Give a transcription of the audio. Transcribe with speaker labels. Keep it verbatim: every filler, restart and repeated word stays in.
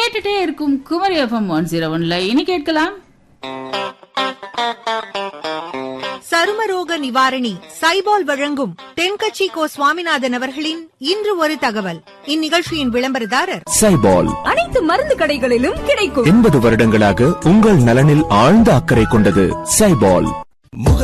Speaker 1: கேட்டுட்டே இருக்கும் Kumari FM one zero ஒன்ல இனி கேட்கலாம்
Speaker 2: சருமரோக நிவாரணி சைபால் வழங்கும் தென்கட்சி கோ சுவாமிநாதன் அவர்களின் இன்று ஒரு தகவல். இந்நிகழ்ச்சியின் விளம்பரதாரர்
Speaker 3: சைபால்.
Speaker 2: அனைத்து மருந்து கடைகளிலும் கிடைக்கும்.
Speaker 3: எண்பது வருடங்களாக உங்கள் நலனில் ஆழ்ந்த அக்கறை கொண்டது சைபால்.